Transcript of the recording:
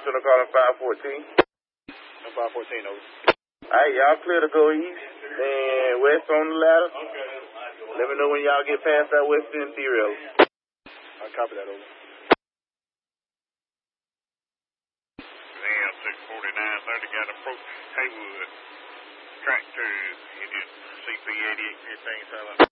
Center calling 514. 514, over. Alright, y'all clear to go east and west on the ladder. Let me know when y'all get past that West Tennessee Rail. I copy that, over. Ram 64930 got approach Haywood. Track 2, it is CP 8815 silent.